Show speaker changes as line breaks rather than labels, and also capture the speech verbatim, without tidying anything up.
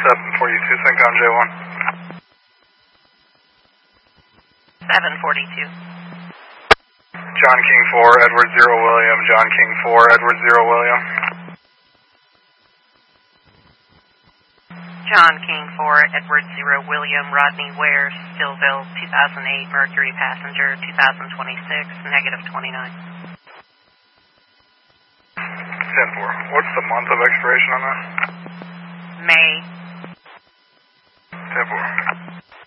seven forty-two, Syncom J one.
seven forty-two.
John King four, Edward zero William, John King four, Edward zero William.
John King four, Edward zero William, Rodney Ware, Stillville, two thousand eight, Mercury passenger, two thousand twenty-six, negative twenty-nine.
ten four. What's the month of expiration on that?
May.
ten four.